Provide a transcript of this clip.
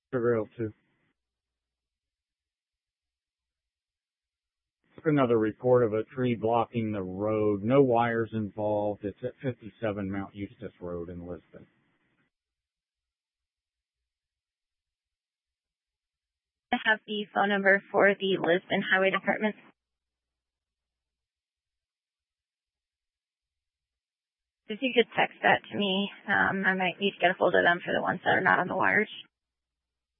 Surreal too. Another report of a tree blocking the road. No wires involved. It's at 57 Mount Eustis Road in Lisbon. I have the phone number for the Lisbon Highway Department. If you could text that to me, I might need to get a hold of them for the ones that are not on the wires.